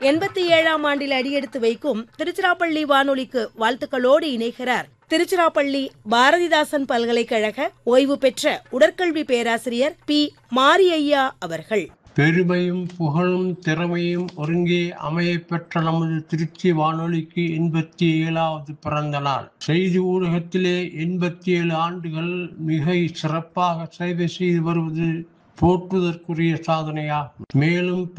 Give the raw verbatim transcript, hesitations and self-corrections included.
எண்பத்தி ஏழாம் ஆண்டில் அடியெடுத்து வைக்கும் திருச்சிராப்பள்ளி வானொலிக்கு வாழ்த்துக்களோடு இணைகிறார் திருச்சிராப்பள்ளி பாரதிதாசன் பல்கலைக்கழக ஓய்வு பெற்ற உடற்கல்வி பேராசிரியர் பி மாரியையா அவர்கள். பெருமையும் புகழும் திறமையும் ஒருங்கே அமைய பெற்ற நமது திருச்சி வானொலிக்கு எண்பத்தி ஏழாவது பிறந்த நாள். செய்தி ஊடகத்திலே எண்பத்தி ஏழு ஆண்டுகள் மிக சிறப்பாக சேவை செய்து வருவது போற்றுதற்குரிய சாதனையாகும். மேலும்